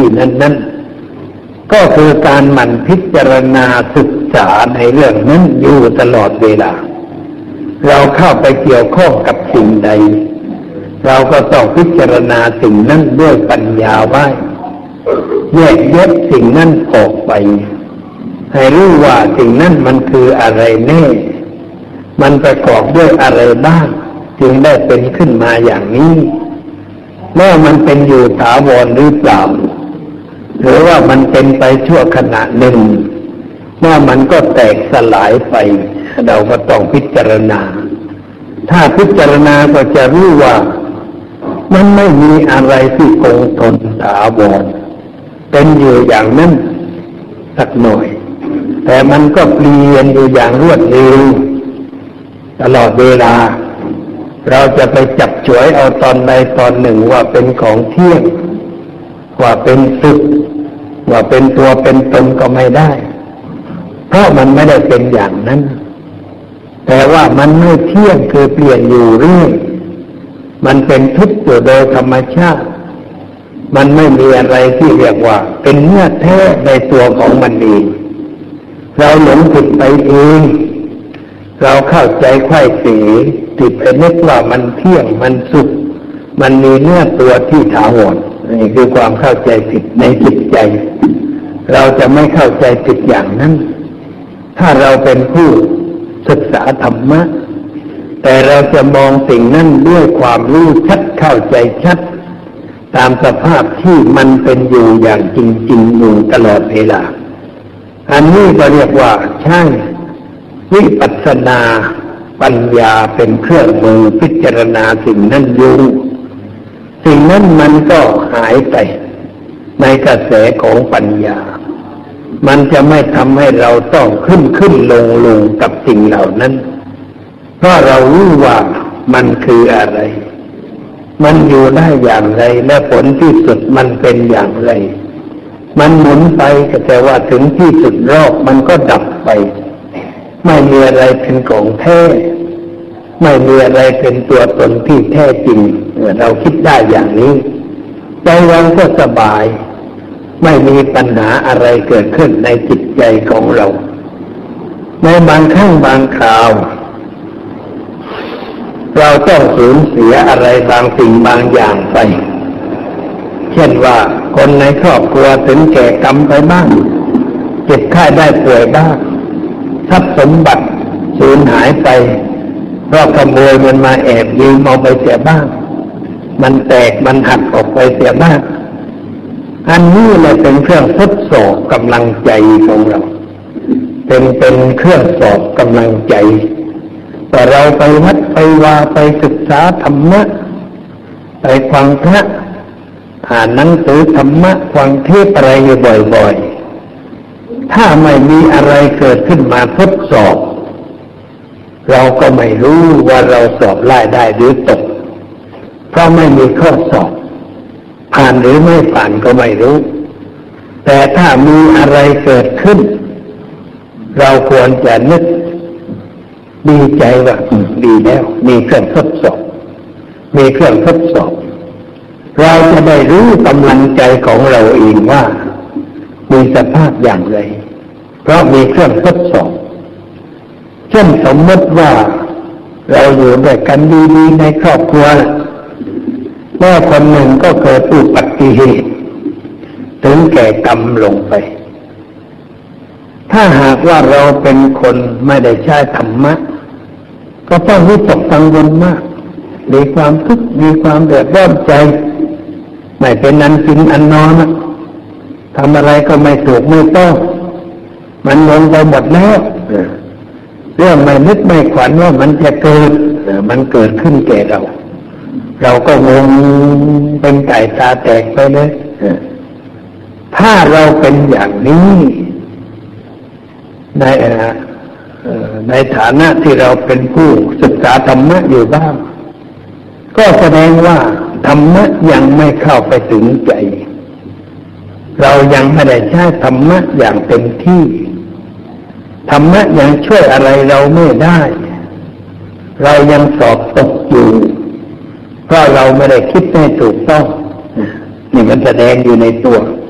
ที่นั้นๆก็คือการหมั่นพิจารณาศึกษาในเรื่องนั้นอยู่ตลอดเวลาเราเข้าไปเกี่ยวข้องกับสิ่งใดเราก็ต้องพิจารณาสิ่งนั้นด้วยปัญญาไว้แยกแยะสิ่งนั้นออกไปให้รู้ว่าสิ่งนั้นมันคืออะไรแน่มันประกอบด้วยอะไรบ้างจึงได้เป็นขึ้นมาอย่างนี้เมื่อมันเป็นอยู่ถาวรหรือเปล่าหรือว่ามันเป็นไปชั่วขณะหนึ่งเมื่อมันก็แตกสลายไปเราก็ต้องพิจารณาถ้าพิจารณาก็จะรู้ว่ามันไม่มีอะไรที่คงทนถาวรเป็นอยู่อย่างนั้นสักหน่อยแต่มันก็เปลี่ยนอยู่อย่างรวดเร็วตลอดเวลาเราจะไปจับฉวยเอาตอนใดตอนหนึ่งว่าเป็นของเที่ยงว่าเป็นสุขว่าเป็นตัวเป็นตนก็ไม่ได้เพราะมันไม่ได้เป็นอย่างนั้นแต่ว่ามันไม่เที่ยงคือเปลี่ยนอยู่เรื่อยมันเป็นทุกข์อยู่โดยธรรมชาติมันไม่มีอะไรที่เรียกว่าเป็นเนื้อแท้ในตัวของมันเองเราหลงผิดไปเองเราเข้าใจไขว้เขวติดไปนึกว่ามันเที่ยงมันสุขมันมีเนื้อตัวที่ถาวรนี่คือความเข้าใจผิดในจิตใจเราจะไม่เข้าใจผิดอย่างนั้นถ้าเราเป็นผู้ศึกษาธรรมะแต่เราจะมองสิ่งนั้นด้วยความรู้ชัดเข้าใจชัดตามสภาพที่มันเป็นอยู่อย่างจริงๆอยู่ตลอดเวลาอันนี้ก็เรียกว่าใช่วิปัสสนาปัญญาเป็นเครื่องมือพิจารณาสิ่งนั้นอยู่สิ่งนั้นมันก็หายไปในกระแสของปัญญามันจะไม่ทำให้เราต้องขึ้นลงกับสิ่งเหล่านั้นเพราะเรารู้ว่ามันคืออะไรมันอยู่ได้อย่างไรและผลที่สุดมันเป็นอย่างไรมันหมุนไปแต่ว่าถึงที่สุดรอบมันก็ดับไปไม่มีอะไรเป็นของแท้ไม่มีอะไรเป็นตัวตนที่แท้จริงเราคิดได้อย่างนี้ใจเราก็สบายไม่มีปัญหาอะไรเกิดขึ้นในจิตใจของเราในบางครั้งบางคราวเราต้องสูญเสียอะไรบางสิ่งบางอย่างไปเช่นว่าคนในครอบครัวถึงแก่กรรมไปบ้างเจ็บไข้ได้ป่วยบ้างทรัพย์สมบัติสูญหายไปเพราะขโมยมันมาแอบยืมเอาไปเสียบ้างมันแตกมันหักออกไปเสียบ้างอันนี้แหละเป็นเครื่องทดสอบกำลังใจของเราเป็นเครื่องสอบกำลังใจว่าเราไปวัดไปวาไปศึกษาธรรมะไปฟังพระอ่านหนังสือธรรมะฟังเทศอะไรอยู่บ่อยๆถ้าไม่มีอะไรเกิดขึ้นมาทดสอบเราก็ไม่รู้ว่าเราสอบได้หรือตกเพราะไม่มีข้อสอบผ่านหรือไม่ผ่านก็ไม่รู้แต่ถ้ามีอะไรเกิดขึ้นเราควรจะนึกดีใจว่าดีแล้วมีเครื่องทดสอบมีเครื่องทดสอบเราจะได้รู้กำลังใจของเราเองว่ามีสภาพอย่างไรเพราะมีเครื่องทดสอบเช่นสมมติว่าเราอยู่ด้วยกันดีๆในครอบครัวเมื่อคนหนึ่งก็เกิดอุบัติเหตุถึงแก่กรรมลงไปถ้าหากว่าเราเป็นคนไม่ได้ใช้ธรรมะก็ต้องวิตกกังวลมากมีความทุกข์มีความเดือดร้อนใจไม่เป็นอันกินอันนอนทำอะไรก็ไม่ถูกไม่ต้องมันงงไปหมดแล้วเรื่องไม่นึกไม่ขวัญว่ามันจะเกิดมันเกิดขึ้นแก่เราก็งงเป็นไก่ตาแตกไปเลยถ้าเราเป็นอย่างนี้ในฐานะที่เราเป็นผู้ศึกษาธรรมะอยู่บ้างก็แสดงว่าธรรมะยังไม่เข้าไปถึงใจเรายังไม่ได้ใช้ธรรมะอย่างเต็มที่ธรรมะยังช่วยอะไรเราไม่ได้เรายังสอบตกอยู่เพราะเราไม่ได้คิดให้ถูกต้องนี่มันแสดงอยู่ในตัว